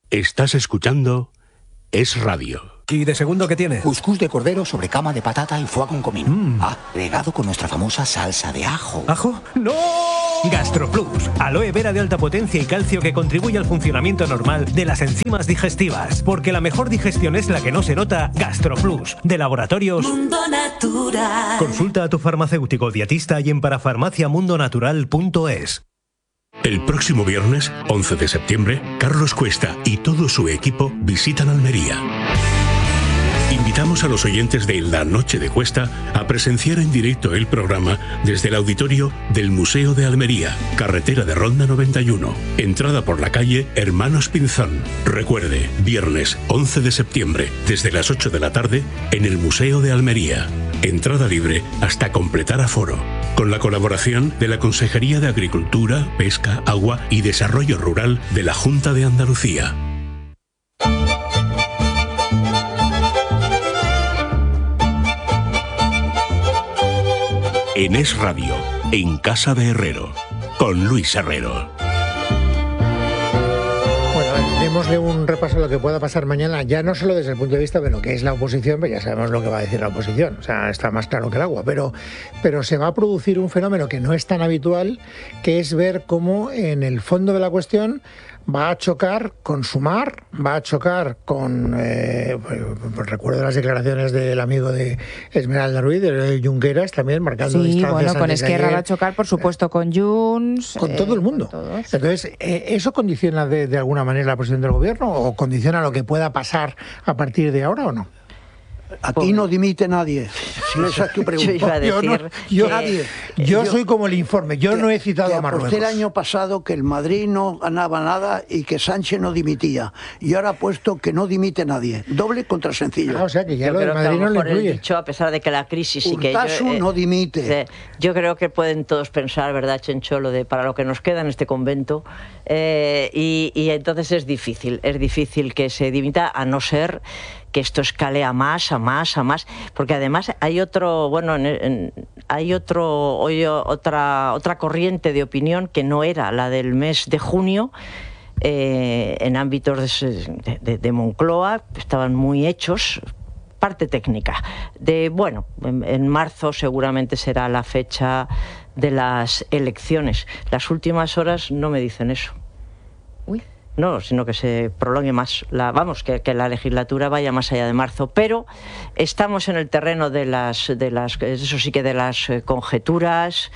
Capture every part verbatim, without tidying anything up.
Estás escuchando Es Radio. ¿Y de segundo qué tiene? Cuscús de cordero sobre cama de patata y foie con comino. Mm. Ah, regado con nuestra famosa salsa de ajo. ¿Ajo? ¡No! GastroPlus, aloe vera de alta potencia y calcio que contribuye al funcionamiento normal de las enzimas digestivas. Porque la mejor digestión es la que no se nota. GastroPlus, de Laboratorios Mundo Natural. Consulta a tu farmacéutico o dietista y en parafarmacia mundo natural punto es. El próximo viernes, once de septiembre, Carlos Cuesta y todo su equipo visitan Almería. Invitamos a los oyentes de La Noche de Cuesta a presenciar en directo el programa desde el auditorio del Museo de Almería, carretera de Ronda noventa y uno, entrada por la calle Hermanos Pinzón. Recuerde, viernes once de septiembre, desde las ocho de la tarde, en el Museo de Almería. Entrada libre hasta completar aforo. Con la colaboración de la Consejería de Agricultura, Pesca, Agua y Desarrollo Rural de la Junta de Andalucía. En Es Radio, en Casa de Herrero, con Luis Herrero. Bueno, démosle un repaso a lo que pueda pasar mañana, ya no solo desde el punto de vista de lo que es la oposición, pero ya sabemos lo que va a decir la oposición, o sea, está más claro que el agua, pero, pero se va a producir un fenómeno que no es tan habitual, que es ver cómo en el fondo de la cuestión va a chocar con Sumar, va a chocar con, eh, pues, recuerdo las declaraciones del amigo de Esmeralda Ruiz, de Junqueras, también marcando sí, distancias. Bueno, con Esquerra ayer, va a chocar, por supuesto, con Junts. Con eh, todo el mundo. Entonces, eh, ¿eso condiciona de, de alguna manera la posición del gobierno o condiciona lo que pueda pasar a partir de ahora o no? Aquí no dimite nadie. Si esa es tu pregunta. Yo iba a decir yo, no, yo, nadie. yo, yo soy como el informe, yo que, no he citado a Marruecos. El año pasado que el Madrid no ganaba nada y que Sánchez no dimitía. Y ahora ha puesto que no dimite nadie. Doble contra sencillo. Ah, o sea que ya yo lo de Madrid no le incluye. Dicho, a pesar de que la crisis y que Urtasun yo, eh, no dimite. Eh, yo creo que pueden todos pensar, ¿verdad, Chencho? Lo de para lo que nos queda en este convento. Eh, y, y entonces es difícil, es difícil que se dimita, a no ser que esto escale a más, a más, a más, porque además hay otro, bueno, en, en, hay otro, hoy otra, otra corriente de opinión que no era la del mes de junio, eh, en ámbitos de, de, de Moncloa, estaban muy hechos, parte técnica, de, bueno, en, en marzo seguramente será la fecha de las elecciones. Las últimas horas no me dicen eso. Uy. No, sino que se prolongue más, la, vamos, que, que la legislatura vaya más allá de marzo, pero estamos en el terreno de las, de las eso sí que de las eh, conjeturas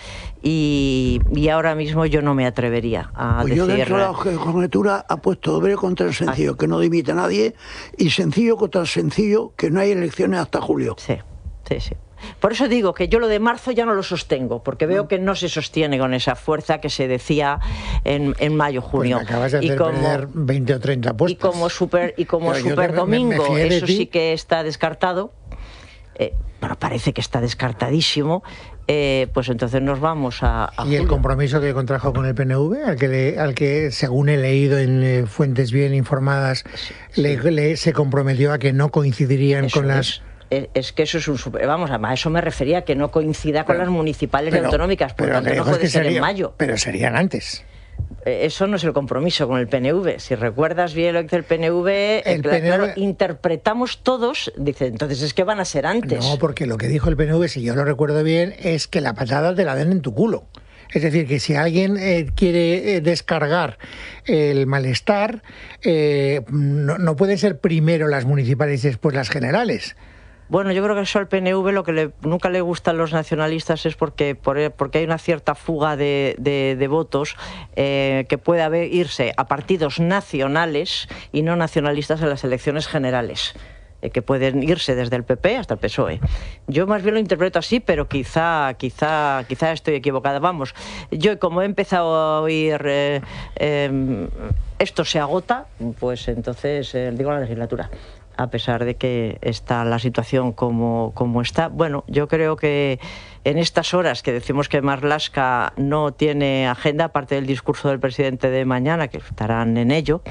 y, y ahora mismo yo no me atrevería a pues decir... Yo dentro de la conjetura ha puesto doble contra el sencillo, que no dimite nadie, y sencillo contra el sencillo, que no hay elecciones hasta julio. Sí, sí, sí. Por eso digo que yo lo de marzo ya no lo sostengo, porque veo que no se sostiene con esa fuerza que se decía en, en mayo, junio. Pues me acabas de hacer y como, perder veinte o treinta puestos. Y como super, y como super domingo, me, me eso sí que está descartado, eh, pero parece que está descartadísimo, eh, pues entonces nos vamos a, a ¿Y julio? El compromiso que contrajo con el P N V, al que, le, al que según he leído en eh, fuentes bien informadas, sí, sí. Le, le, se comprometió a que no coincidirían eso con las... Es. Es que eso es un super, vamos, a eso me refería, que no coincida con pero, las municipales pero, y autonómicas, por tanto no puede ser sería, en mayo. Pero serían antes. Eso no es el compromiso con el P N V. Si recuerdas bien lo que el P N V, el claro, P N V... interpretamos todos, dice, entonces es que van a ser antes. No, porque lo que dijo el P N V, si yo lo recuerdo bien, es que la patada te la den en tu culo. Es decir, que si alguien eh, quiere eh, descargar el malestar, eh, no, no pueden ser primero las municipales y después las generales. Bueno, yo creo que eso al P N V lo que le, nunca le gusta a los nacionalistas es porque, por, porque hay una cierta fuga de, de, de votos eh, que puede haber, irse a partidos nacionales y no nacionalistas en las elecciones generales, eh, que pueden irse desde el P P hasta el P S O E. Yo más bien lo interpreto así, pero quizá, quizá, quizá estoy equivocada. Vamos, yo como he empezado a oír eh, eh, esto se agota, pues entonces eh, digo la legislatura. A pesar de que está la situación como, como está. Bueno, yo creo que, en estas horas que decimos que Marlaska no tiene agenda, aparte del discurso del presidente de mañana, que estarán en ello,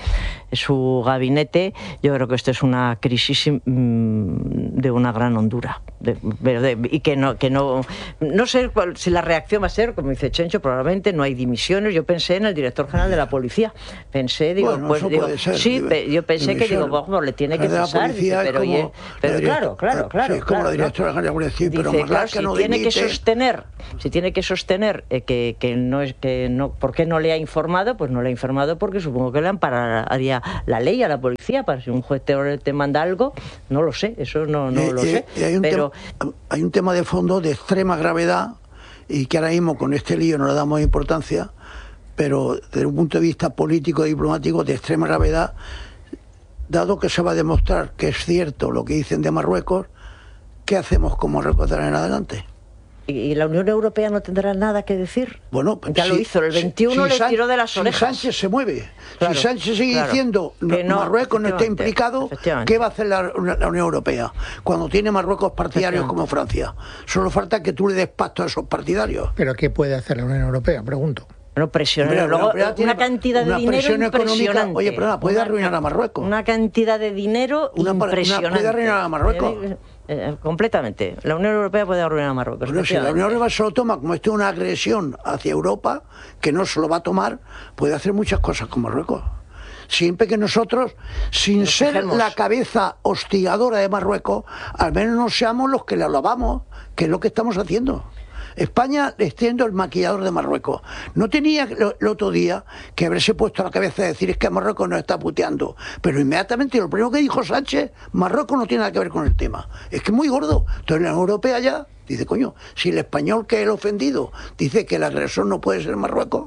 su gabinete, yo creo que esto es una crisis mmm, de una gran hondura. De, de, y que no, que no, no sé cuál, si la reacción va a ser, como dice Chencho, probablemente no hay dimisiones. Yo pensé en el director general de la policía. Pensé, digo, bueno, pues digo, ser, sí, pe, yo pensé dimisión. que digo, bueno, le tiene que cesar, dice, pero, como, oye, pero claro, claro, claro. Sí, es como claro, la directora general de la policía, dice, pero claro, si no tiene dimite. que sostener, si tiene que sostener eh, que, que no es que no, ¿por qué no le ha informado? Pues no le ha informado porque supongo que le ampararía la ley a la policía para si un juez te, te manda algo, no lo sé, eso no, no eh, lo eh, sé. Hay un, pero tema, hay un tema de fondo de extrema gravedad y que ahora mismo con este lío no le damos importancia, pero desde un punto de vista político y diplomático de extrema gravedad, dado que se va a demostrar que es cierto lo que dicen de Marruecos, ¿qué hacemos con Marruecos de ahora en adelante? ¿Y la Unión Europea no tendrá nada que decir? Bueno, ya si, lo hizo, el veintiuno si, si le tiró de las si orejas. Sánchez se mueve, claro, si Sánchez sigue claro, diciendo que no, Marruecos no está implicado, ¿qué va a hacer la, la Unión Europea? Cuando tiene Marruecos partidarios como Francia. Solo falta que tú le des pasto a esos partidarios. ¿Pero qué puede hacer la Unión Europea? Pregunto. No, presionar. Luego, una cantidad de dinero impresionante. Oye, pero nada, puede una, arruinar a Marruecos. Una cantidad de dinero una, impresionante. Una, puede arruinar a Marruecos. Eh, eh, completamente. La Unión Europea puede arruinar a Marruecos. Bueno, si la Unión Europea se lo toma como esto es una agresión hacia Europa, que no se lo va a tomar, puede hacer muchas cosas con Marruecos. Siempre que nosotros, sin Nos ser dejemos. la cabeza hostigadora de Marruecos, al menos no seamos los que le alabamos, que es lo que estamos haciendo. España extiendo el maquillador de Marruecos. No tenía el otro día que haberse puesto a la cabeza de decir es que Marruecos nos está puteando. Pero inmediatamente lo primero que dijo Sánchez, Marruecos no tiene nada que ver con el tema. Es que es muy gordo. Entonces la Unión Europea ya dice, coño, si el español que es el ofendido dice que el agresor no puede ser Marruecos,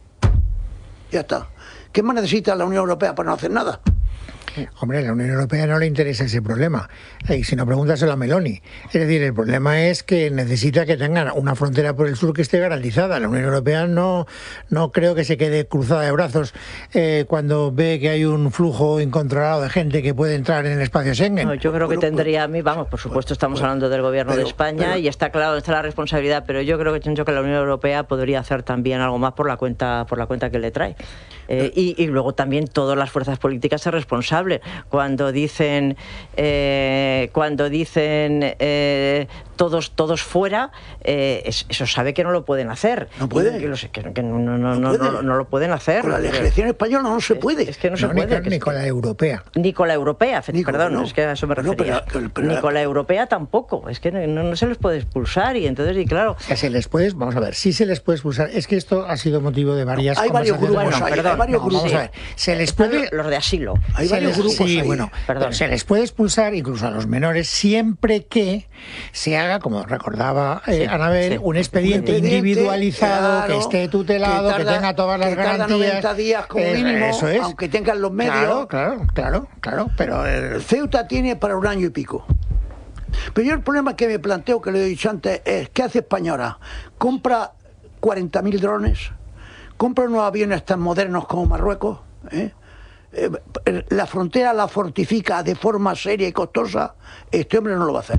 ya está. ¿Qué más necesita la Unión Europea para no hacer nada? Hombre, a la Unión Europea no le interesa ese problema. Y si no, pregúntaselo a Meloni. Es decir, el problema es que necesita que tengan una frontera por el sur que esté garantizada. La Unión Europea no, no creo que se quede cruzada de brazos eh, cuando ve que hay un flujo incontrolado de gente que puede entrar en el espacio Schengen. No, yo creo que bueno, tendría a mí, vamos, por supuesto estamos bueno, hablando del gobierno pero, de España pero, y está claro, está la responsabilidad, pero yo creo que, Chencho, que la Unión Europea podría hacer también algo más por la cuenta, por la cuenta que le trae. Eh, y, y luego también todas las fuerzas políticas son responsables. Cuando dicen eh, cuando dicen eh, todos todos fuera, eh, eso sabe que no lo pueden hacer. No puede. Que, que, que, que no, no, no, no, no, no lo pueden hacer. Con la legislación española no se puede. Es, es que no, no se ni puede. Con, ni con la europea. Ni con la europea, ni perdón, con, no. es que a eso me refería. No, pero, pero, ni con la europea tampoco. Es que no, no se les puede expulsar y entonces, y claro... Que se les puede, vamos a ver, sí se les puede expulsar. Es que esto ha sido motivo de varias hay varios grupos, bueno, hay, perdón, hay varios no, grupos. Vamos a ver, se les puede... Los de asilo. Hay varios les, grupos sí, ahí. bueno, perdón. Se les puede expulsar incluso a los menores siempre que se haga, como recordaba eh, sí, Anabel, sí. un expediente, un expediente individualizado, claro, que esté tutelado, que, tarda, que tenga todas las que garantías. noventa días como eh, mínimo, eso es. aunque tengan los medios. Claro, claro, claro, claro, pero... Eh, Ceuta tiene para un año y pico. Pero yo el problema que me planteo, que le he dicho antes, es ¿qué hace España ahora? ¿Compra cuarenta mil drones? ¿Compra unos aviones tan modernos como Marruecos? ¿Eh? Eh, la frontera la fortifica de forma seria y costosa. Este hombre no lo va a hacer.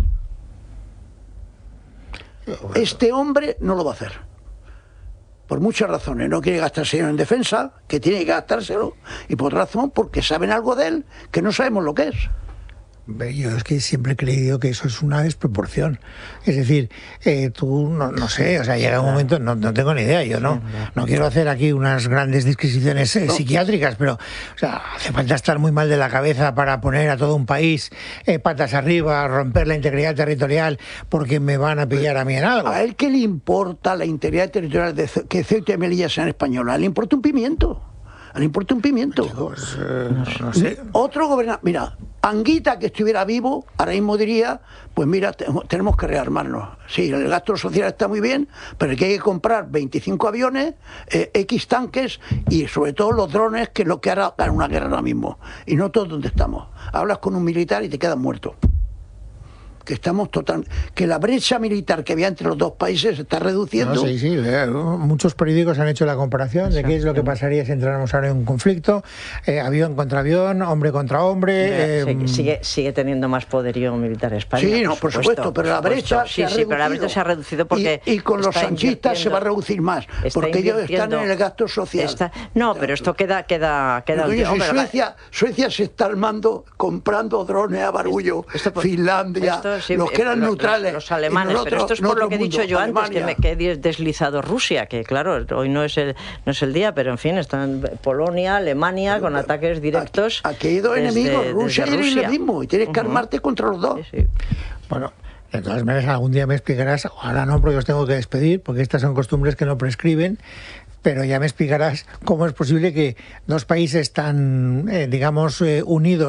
Este hombre no lo va a hacer. Por muchas razones. No quiere gastarse en defensa, que tiene que gastárselo. Y por otra razón, porque saben algo de él que no sabemos lo que es. Yo es que siempre he creído que eso es una desproporción. Es decir, eh, tú, no, no sé, o sea, llega un momento, no, no tengo ni idea, yo no, no quiero hacer aquí unas grandes disquisiciones eh, no. psiquiátricas, pero o sea, hace falta estar muy mal de la cabeza para poner a todo un país eh, patas arriba, romper la integridad territorial porque me van a pillar a mí en algo. ¿A él qué le importa la integridad territorial de Ce que Ceuta y Melilla sean españolas? ¿Le importa un pimiento? ¿Le importa un pimiento? Chicos, eh, no, no sé. Otro gobernador, mira, Anguita, que estuviera vivo, ahora mismo diría, pues mira, te, tenemos que rearmarnos. Sí, el gasto social está muy bien, pero hay que comprar veinticinco aviones, eh, X tanques y sobre todo los drones, que es lo que hará una guerra ahora mismo. Y no todos donde estamos. Hablas con un militar y te quedas muerto. que estamos total, que la brecha militar que había entre los dos países se está reduciendo. No, sí, sí, muchos periódicos han hecho la comparación de qué es lo que pasaría si entráramos ahora en un conflicto, eh, avión contra avión, hombre contra hombre. Eh, sigue, sigue, sigue teniendo más poderío militar España. Sí, no, por supuesto, pero la brecha sí, se ha sí, reducido. pero la brecha se ha reducido porque y, y con los sanchistas se va a reducir más, porque ellos están en el gasto social. Está, no, pero esto queda, queda, queda. Oye, hombre, Suecia, Suecia se está armando comprando drones a barullo. Esto, esto, Finlandia, esto, sí, los que eran los, neutrales, los alemanes, nosotros, pero esto es por lo que he dicho mundo, yo Alemania. antes, que, me, que he deslizado Rusia, que claro, hoy no es el no es el día, pero en fin, están Polonia, Alemania, pero, con ataques directos. Aquí, aquí hay dos desde, enemigos, Rusia y el mismo, y tienes que uh-huh. armarte contra los dos. Sí, sí. Bueno, de todas maneras, algún día me explicarás, ahora no, porque os tengo que despedir, porque estas son costumbres que no prescriben, pero ya me explicarás cómo es posible que dos países tan, eh, digamos, eh, unidos